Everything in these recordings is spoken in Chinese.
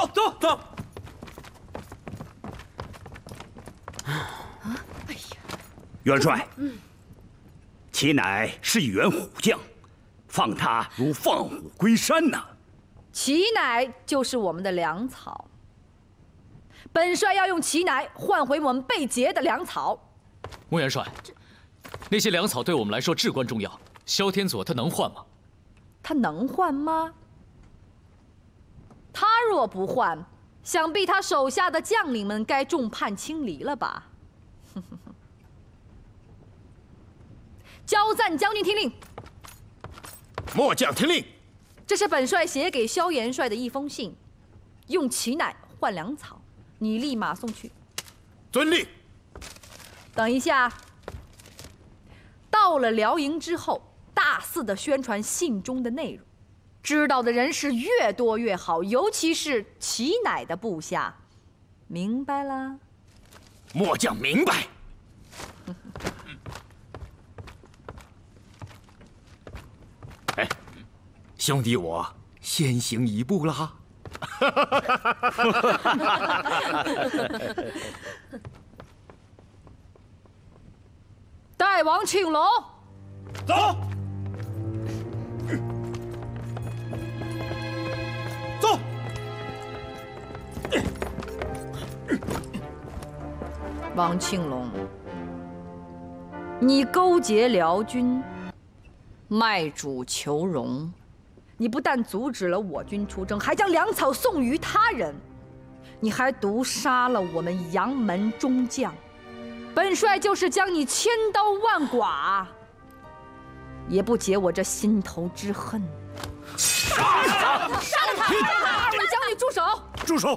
走走走。 哎呀， 元帅，其乃是一员虎将，放他如放虎归山呐。 其乃就是我们的粮草。本帅要用其乃换回我们被劫的粮草。 穆元帅，那些粮草对我们来说至关重要，萧天佐他能换吗？ 他能换吗？他若不换，想必他手下的将领们该众叛亲离了吧？交赞将军听令。 末将听令。 这是本帅写给萧元帅的一封信，用其乃换粮草，你立马送去。 遵令。 等一下，到了辽营之后，大肆的宣传信中的内容，知道的人是越多越好，尤其是其乃的部下，明白了？ 末将明白。哎，兄弟我先行一步啦。 带王庆龙， 走。走。 王庆龙，你勾结辽军，卖主求荣，你不但阻止了我军出征，还将粮草送于他人，你还毒杀了我们杨门中将。本帅就是将你千刀万剐，也不解我这心头之恨。杀了他！大将军住手！ 住手！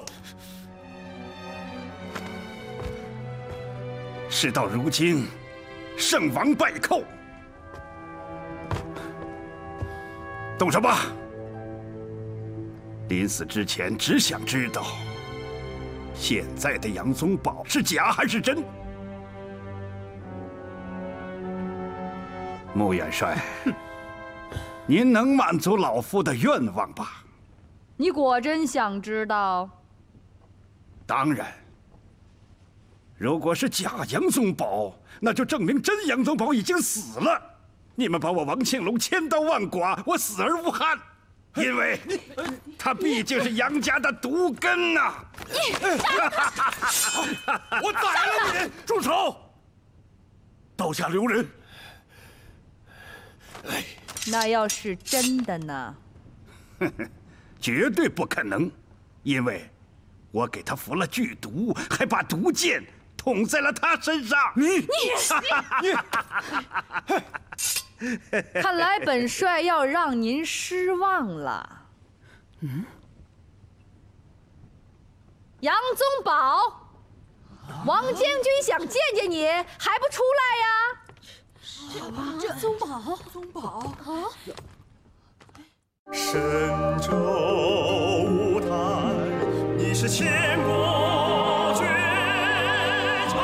事到如今，胜王败寇，动手吧！临死之前，只想知道，现在的杨宗保是假还是真？穆元帅，您能满足老夫的愿望吧？ 你果真想知道？ 当然。如果是假杨宗保，那就证明真杨宗保已经死了。你们把我王庆龙千刀万剐，我死而无憾，因为他毕竟是杨家的毒根呐！ 我宰了你！ 住手！刀下留人！ 那要是真的呢？ 绝对不可能，因为我给他服了剧毒，还把毒箭捅在了他身上。你， 看来本帅要让您失望了。杨宗保，王将军想见见你，还不出来呀？ 这宗保啊！ 神州舞台，你是千古绝唱。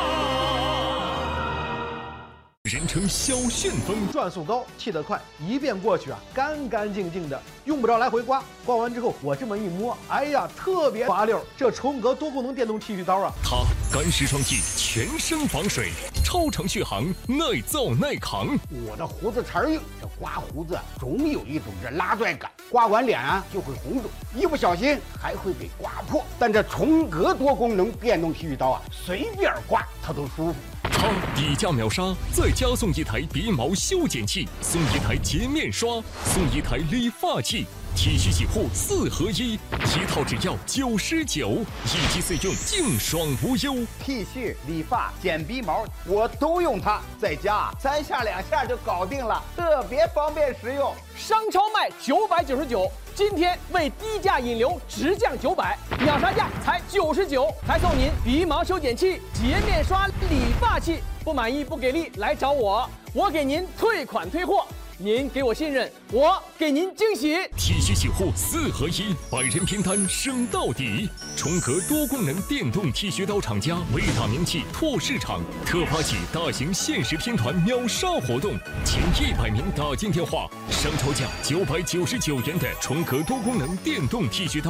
人称小旋风， 转速高，气得快，一遍过去啊，干干净净的，用不着来回刮。刮完之后，我这么一摸，哎呀，特别滑溜。这重格多功能电动剃须刀啊， 它干湿双击，全身防水，超长续航，耐造耐扛。 我的胡子茬硬，这刮胡子总有一种这拉拽感，刮完脸啊就会红肿，一不小心还会给刮破。但这重格多功能电动剃须刀啊，随便刮它都舒服。 它底价秒杀，再加送一台鼻毛修剪器，送一台洁面刷，送一台理发器。剃须洗护4合1，一套只要99，一机4用，净爽无忧。 剃须、理发、剪鼻毛，我都用它，在家3下2下就搞定了，特别方便实用。 商超卖999，今天为低价引流直降900，秒杀价才99，还送您鼻毛修剪器、洁面刷、理发器。不满意不给力来找我，我给您退款退货。您给我信任，我给您惊喜。 剃须洗护4合1，百人拼单升到底。重格多功能电动剃须刀厂家伟大名气拓市场特发起大型限时拼团秒杀活动，前100名打进电话，商超价999元的重格多功能电动剃须刀。